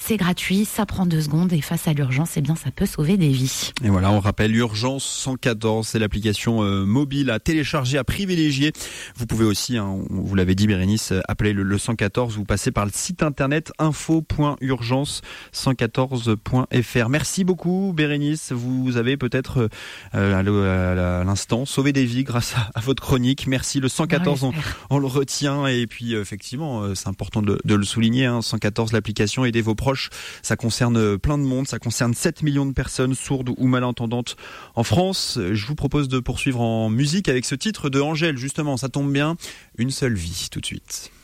c'est gratuit, ça prend 2 secondes et face à l'urgence, eh bien, ça peut sauver des vies. Et voilà, on rappelle Urgence 114, c'est l'application mobile à télécharger, à privilégier. Vous pouvez aussi, vous l'avez dit Bérénice, appeler le 114, vous passez par le site internet info.urgence114.fr. Merci beaucoup Bérénice, vous avez peut-être à l'instant sauvé des vies grâce à votre chronique. Merci, le 114 on le retient et puis effectivement c'est important de le souligner, 114 l'application, aidez vos proches, ça concerne plein de monde, ça concerne 7 millions de personnes sourdes ou malentendantes en France. Je vous propose de poursuivre en musique avec ce titre de Angèle, justement, ça tombe bien, Une seule vie, tout de suite.